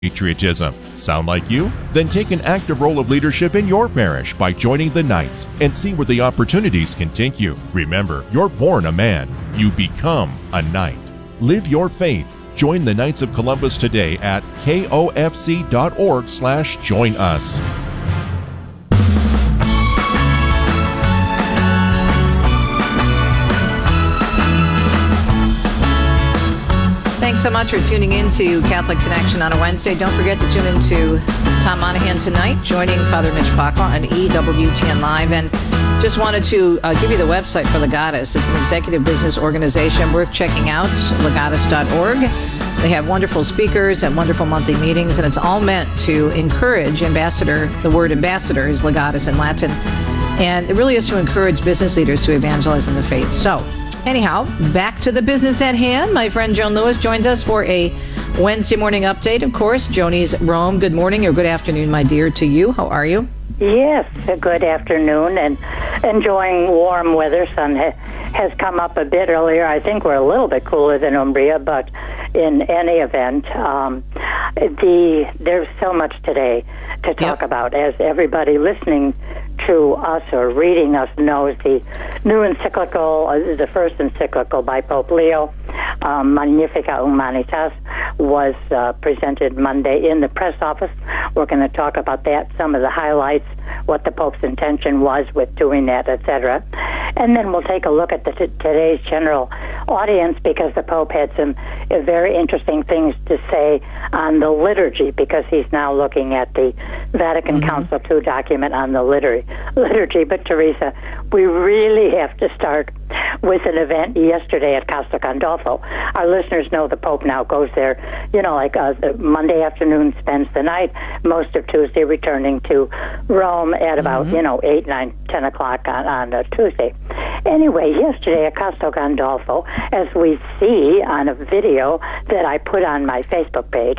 Patriotism. Sound like you? Then take an active role of leadership in your parish by joining the Knights and see where the opportunities can take you. Remember, you're born a man. You become a knight. Live your faith. Join the Knights of Columbus today at kofc.org/join us. Thanks so much for tuning in to Catholic Connection on a Wednesday. Don't forget to tune in to Tom Monahan tonight, joining Father Mitch Pacwa on EWTN Live. And just wanted to give you the website for Legatus. It's an executive business organization worth checking out, legatus.org. They have wonderful speakers and wonderful monthly meetings, and it's all meant to encourage ambassador. The word ambassador is legatus in Latin. And it really is to encourage business leaders to evangelize in the faith. So, anyhow, back to the business at hand. My friend Joan Lewis joins us for a Wednesday morning update. Of course, Joni's Rome. Good morning or good afternoon, my dear, to you. How are you? Yes, a good afternoon and enjoying warm weather. Sun has come up a bit earlier. I think we're a little bit cooler than Umbria, but in any event, there's so much today to talk about. As everybody listening to us or reading us knows, the new encyclical, the first encyclical by Pope Leo, Magnificat Humanitas, was presented Monday in the press office. We're going to talk about that, some of the highlights, what the Pope's intention was with doing that, etc. And then we'll take a look at today's general audience, because the Pope had some very interesting things to say on the liturgy, because he's now looking at the Vatican Council II document on the liturgy. But, Teresa, we really have to start with an event yesterday at Castel Gandolfo. Our listeners know the Pope now goes there, like Monday afternoon, spends the night, most of Tuesday returning to Rome at about, 8, 9, 10 o'clock on Tuesday. Anyway, yesterday at Castel Gandolfo, as we see on a video that I put on my Facebook page,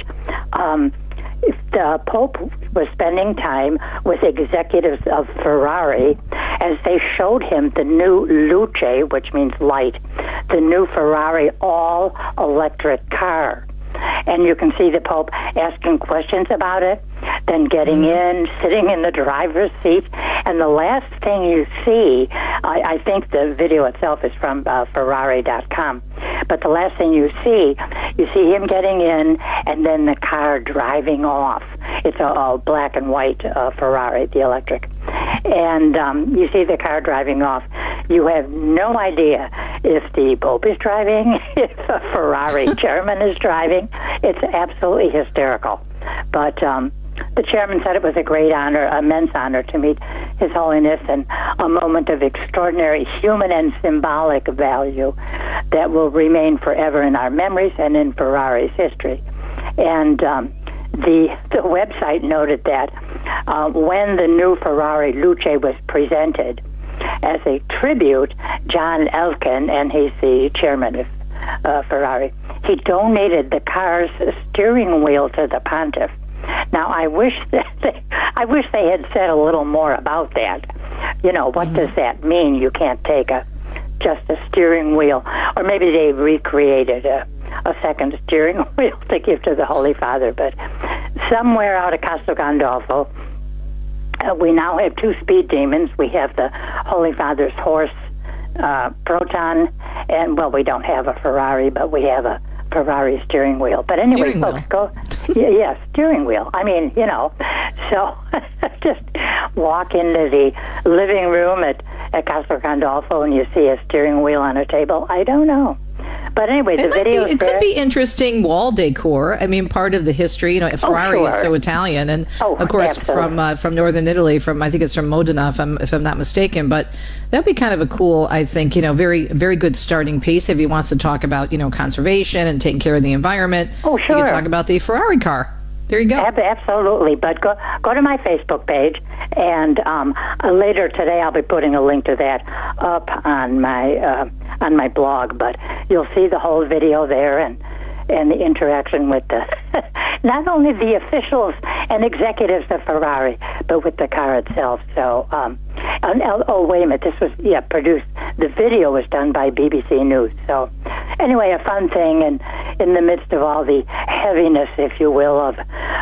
the Pope was spending time with executives of Ferrari as they showed him the new Luce, which means light, the new Ferrari all-electric car. And you can see the Pope asking questions about it, then getting in, sitting in the driver's seat. And the last thing you see, I think the video itself is from Ferrari.com, but the last thing you see him getting in and then the car driving off. It's a black and white Ferrari, the electric. And you see the car driving off. You have no idea if the Pope is driving, if a Ferrari chairman is driving. It's absolutely hysterical. But the chairman said it was a great honor, immense honor to meet His Holiness, and a moment of extraordinary human and symbolic value that will remain forever in our memories and in Ferrari's history. And the website noted that when the new Ferrari Luce was presented as a tribute, John Elkann, and he's the chairman of Ferrari, he donated the car's steering wheel to the pontiff. Now, I wish they had said a little more about that. What does that mean? You can't take just a steering wheel, or maybe they recreated a second steering wheel to give to the Holy Father. But somewhere out of Castel Gandolfo, we now have two speed demons. We have the Holy Father's horse, Proton, and, well, we don't have a Ferrari, but we have a Ferrari steering wheel. But anyway, folks, go. Yes, steering wheel. I mean, so just walk into the living room at Castel Gandolfo and you see a steering wheel on a table. I don't know. But anyway, the video it could be interesting wall decor. I mean, part of the history. Ferrari is so Italian, and of course from northern Italy. I think it's from Modena, if I'm not mistaken. But that'd be kind of a cool, I think, very very good starting piece if he wants to talk about conservation and taking care of the environment. Oh, sure. You can talk about the Ferrari car. There you go. Absolutely. But go to my Facebook page, and later today I'll be putting a link to that up on my blog. But you'll see the whole video there, and the interaction with not only the officials and executives of Ferrari, but with the car itself. So, wait a minute, this was produced. The video was done by BBC News. So, anyway, a fun thing, in the midst of all the heaviness, if you will,